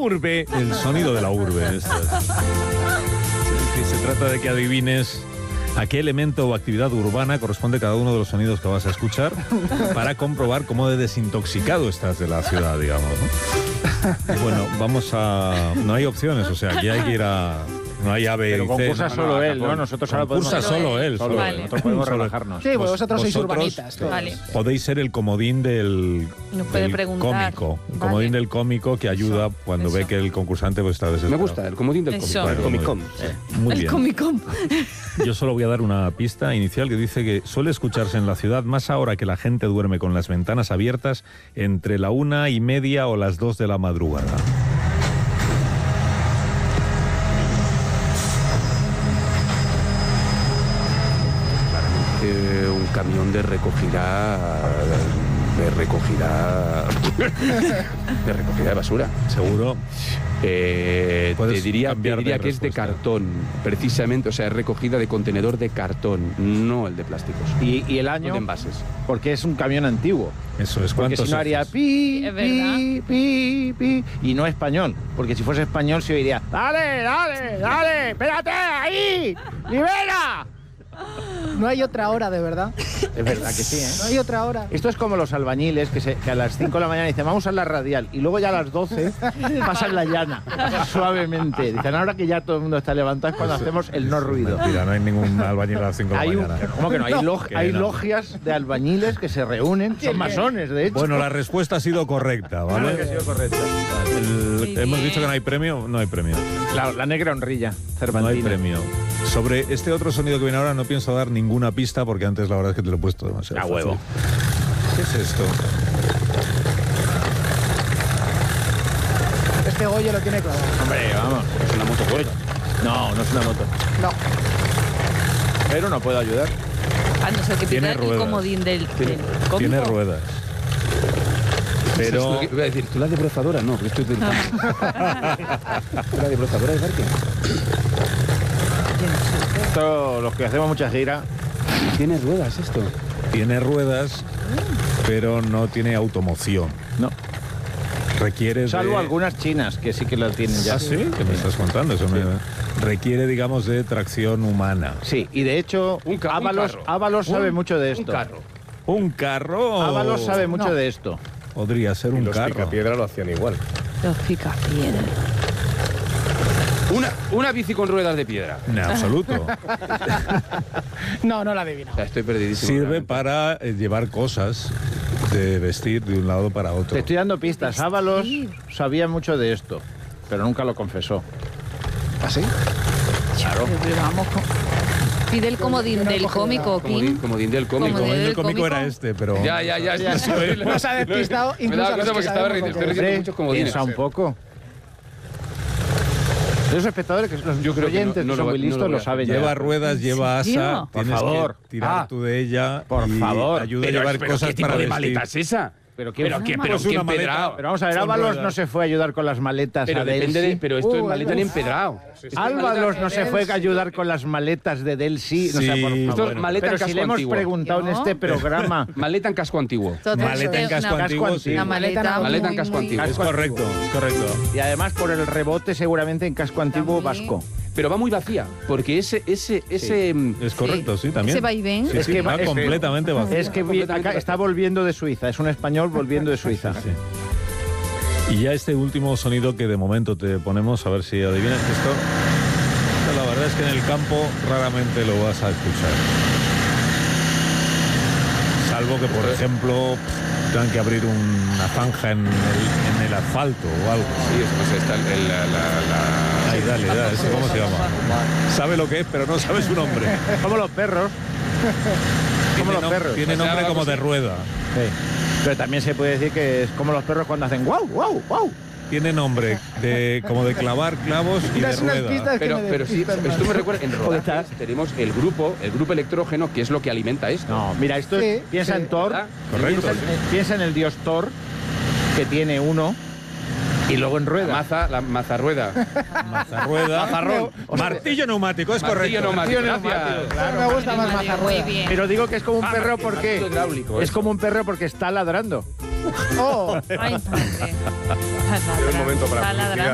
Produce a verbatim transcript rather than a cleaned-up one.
urbe. El sonido de la urbe. Esto es. Se, se trata de que adivines a qué elemento o actividad urbana corresponde cada uno de los sonidos que vas a escuchar para comprobar cómo de desintoxicado estás de la ciudad, digamos, ¿no? Y bueno, vamos a... No hay opciones, o sea, aquí hay que ir a... No hay A, B Pero y C. concursa no, solo no, él, ¿no? Nosotros ahora podemos... Concursa solo él. Solo Solo él. él. Nosotros podemos relajarnos. Sí, pues vosotros sois Vosotros, urbanitas. todos. Vale. Podéis ser el comodín del, Nos puede del preguntar. cómico. El Vale. comodín del cómico que ayuda Eso, cuando eso. ve que el concursante pues, está desesperado. Me gusta, el comodín del Eso. cómic. Bueno, Comicom. Muy El bien. Comicom. Yo solo voy a dar una pista inicial que dice que suele escucharse en la ciudad más ahora que la gente duerme con las ventanas abiertas entre la una y media o las dos de la madrugada. Eh, un camión de recogida de recogida de recogida de basura. Seguro. Eh, te Puedes diría, te cambiar de diría que es de respuesta. cartón, precisamente, o sea, es recogida de contenedor de cartón, no el de plásticos. Y, y el No año, de envases. porque es un camión antiguo. Eso es. Porque ¿Cuántos si no haría Fs? pi, Es verdad. pi, pi, pi. Y no español. Porque si fuese español se oiría, dale, dale, dale, espérate, ahí, libera. No hay otra hora, de verdad. Es verdad que sí, No ¿eh? hay otra hora. Esto es como los albañiles que, se, que a las cinco de la mañana dicen, vamos a la radial. Y luego ya a las doce pasan la llana, suavemente. Dicen, ahora que ya todo el mundo está levantado es cuando hacemos el no ruido. Mentira, no hay ningún albañil a las cinco de la Hay, un- mañana. ¿Cómo que no? Hay, log- Que hay no. logias de albañiles que se reúnen, son masones, de hecho. Bueno, la respuesta ha sido correcta, ¿vale? Claro que ha sido correcta. El- Muy hemos bien. dicho que no hay premio, no hay premio. La, la negra honrilla, No hay cervantina. premio. Sobre este otro sonido que viene ahora no pienso dar ninguna pista porque antes la verdad es que te lo he puesto demasiado A fácil. huevo. ¿Qué es esto? Este Goyo lo tiene clavado. Hombre, vamos. Es una moto hueca. No, no es una moto. No. Pero no puedo ayudar. A no ser que Tiene pida el ruedas. comodín del, del cómico. Tiene ruedas. Pero Iba a decir, ¿tú la debrozadora? No, pero esto es del ¿Tú la debrozadora de parque? Esto, los que hacemos mucha gira, Tiene ruedas esto. tiene ruedas, pero no tiene automoción. no. Requiere Salvo de... algunas chinas que sí que lo tienen ya. ¿Ah, sí? ¿Qué me estás contando? Eso me... Requiere, digamos, de tracción humana. Sí, y de hecho, Un ca- un Ábalos, carro. Ábalos sabe Un- mucho de Un esto. carro. ¿Un carro? Ábalos sabe mucho No. de esto. Podría ser un carro. Picapiedra lo hacían igual. Los picapiedras. Una, una bici con ruedas de piedra. En absoluto. No, no la adivino. O sea, estoy perdidísimo. Sirve realmente. para eh, llevar cosas de vestir de un lado para otro. Te estoy dando pistas. Ábalos sabía mucho de esto, pero nunca lo confesó. ¿Ah, sí? Claro. Pero vamos con... Pide el comodín yo no del cojo cómico, Comodín, Kim. comodín del cómico. Comodín. El del cómico cómico. era este, pero... Ya, ya, ya. Ya. eso es. Nos ha despistado Me incluso da a los cosa que porque estaba sabemos riendo. lo Estoy que es. riendo Sí, muchos comodines. piensa un poco. Los espectadores, que los Yo creo que oyentes no- no que son lo- muy no lo listos, voy a lo hacer. saben Lleva ya. ruedas, lleva serio? asa. Por tienes favor. que tirar Ah. tú de ella. Por y favor. Ayuda Pero, a llevar pero cosas ¿qué tipo para de vestir. maleta es esa? Pero qué Pero qué, pero Pues qué una maleta. empedrado. Pero vamos a ver, Son Ábalos ruedas. no se fue a ayudar con las maletas Pero a depende Delsi. de, pero esto es Uh, maleta el ni bus. empedrado. Ábalos no se fue a ayudar con las maletas de Delsi. No sé, Sí, por esto favor. es maleta Pero en si casco le hemos antiguo. preguntado en ¿No? este programa. Maleta en casco antiguo. Maleta en casco una, antiguo, sí. una maleta, Maleta Maleta en muy, casco muy- antiguo. Es correcto, es correcto. Y además por el rebote seguramente en casco antiguo También. vasco. Pero va muy vacía, porque ese, ese, ese. mm, Es correcto, sí, también. Ese vaivén. Sí, Es sí, que va es- completamente vacío. Es que vi- Completamente acá vacío. está volviendo de Suiza. Es un español volviendo de Suiza. Sí. Y ya este último sonido que de momento te ponemos, a ver si adivinas esto. esto la verdad es que en el campo raramente lo vas a escuchar. Salvo que, por ejemplo, tengan que abrir una zanja en el, en el asfalto o algo. Sí, eso no sé, está el- el- la, la- la- Ahí, dale, dale, ¿ese cómo se llama? Sabe lo que es, pero no sabe su nombre. Como los perros. Como Tiene, los nom- perros. tiene O sea, nombre como vamos de a- rueda. Sí. Pero también se puede decir que es como los perros cuando hacen guau, guau, guau. Tiene nombre de como de clavar clavos y de Das unas rueda. pistas que Pero, me pero sí, despistan esto me más. recuerda, en rodajes tenemos el grupo, el grupo electrógeno, que es lo que alimenta esto. No, mira, esto es- Sí, piensa sí. en Thor. ¿Verdad? Correcto. Piensa, en- piensa en el dios Thor, que tiene uno, y luego en La rueda. maza, la mazarrueda. Mazarrueda. Mazarrón. Martillo neumático, es Martillo correcto. neumático, Martillo gracias. neumático, Claro, me gusta más Muy mazarrueda. bien. Pero digo que es como un Ah, perro martillo porque hidráulico, es eso. como un perro porque está ladrando. Oh. Ay, madre. Es el momento para Está publicidad. ladrando.